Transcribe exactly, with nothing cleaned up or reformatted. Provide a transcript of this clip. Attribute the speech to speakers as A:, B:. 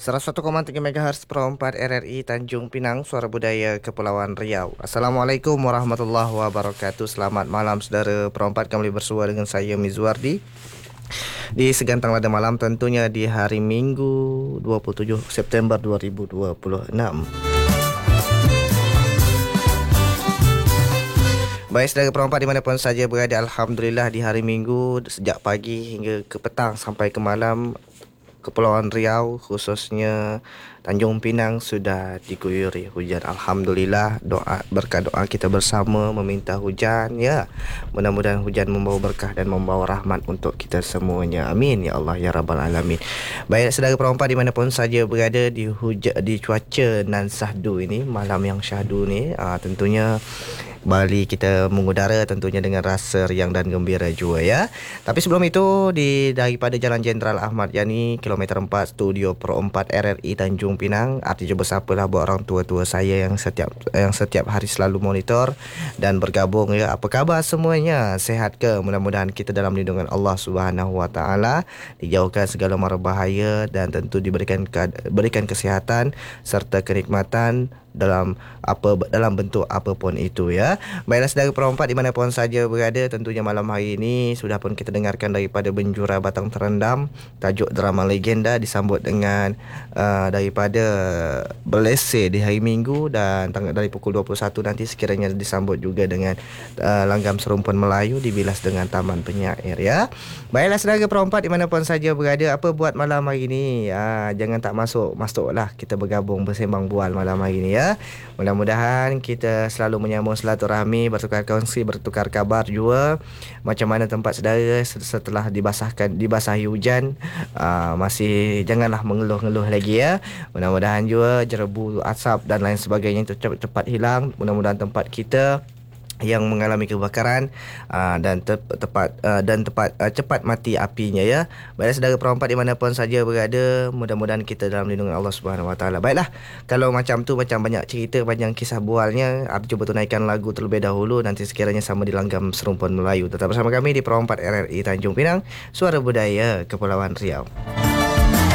A: seratus satu koma tiga MHz Pro empat R R I Tanjung Pinang, Suara Budaya Kepulauan Riau. Assalamualaikum warahmatullahi wabarakatuh. Selamat malam saudara Pro empat, kembali bersua dengan saya Mizwardi di Segantang Lada Malam, tentunya di hari Minggu dua puluh tujuh September dua ribu dua puluh enam. Baik saudara perempat dimanapun saja berada, Alhamdulillah di hari Minggu sejak pagi hingga ke petang sampai ke malam, Kepulauan Riau khususnya Tanjung Pinang sudah diguyuri hujan. Alhamdulillah, doa berkat doa kita bersama meminta hujan ya. Mudah-mudahan hujan membawa berkah dan membawa rahmat untuk kita semuanya. Amin ya Allah ya Rabbal Alamin. Baik saudara perempat dimanapun saja berada, di hujan, di cuaca nan syahdu ini, malam yang syahdu ni, aa, tentunya Bali kita mengudara tentunya dengan rasa riang dan gembira juga ya. Tapi sebelum itu, di daripada Jalan Jenderal Ahmad Yani, kilometer empat, Studio Pro empat R R I Tanjung Pinang, artinya bersapalah buat orang tua-tua saya yang setiap yang setiap hari selalu monitor dan bergabung ya. Apa khabar semuanya? Sehat ke? Mudah-mudahan kita dalam lindungan Allah Subhanahu Wa Taala, dijauhkan segala mara bahaya dan tentu diberikan berikan kesihatan serta kenikmatan dalam apa dalam bentuk apapun itu ya. Baiklah saudara perempat dimanapun saja berada, tentunya malam hari ini sudah pun kita dengarkan daripada Benjura Batang Terendam, tajuk drama legenda, disambut dengan uh, daripada Belese di hari Minggu, dan tanggal dari pukul dua puluh satu nanti sekiranya disambut juga dengan uh, Langgam Serumpun Melayu dibilas dengan Taman Penyair ya. Baiklah saudara perempat dimanapun saja berada, apa buat malam hari ini? Uh, jangan tak masuk, masuklah kita bergabung bersembang bual malam hari ini ya. Mudah-mudahan kita selalu menyambung silaturahmi, bertukar kongsi, bertukar kabar juga. Macam mana tempat saudara setelah dibasahkan dibasahi hujan, aa, masih janganlah mengeluh-ngeluh lagi ya. Mudah-mudahan juga jerebu, asap dan lain sebagainya itu cepat-cepat hilang. Mudah-mudahan tempat kita yang mengalami kebakaran aa, dan te- tepat aa, dan tepat aa, cepat mati apinya ya. Baiklah saudara perempat dimanapun saja berada, mudah-mudahan kita dalam lindungan Allah Subhanahu Wa Taala. Baiklah, kalau macam tu, macam banyak cerita, banyak kisah bualnya, ada cuba tunaikan lagu terlebih dahulu, nanti sekiranya sama di Langgam Serumpun Melayu. Tetap bersama kami di Pro empat R R I Tanjung Pinang, Suara Budaya Kepulauan Riau.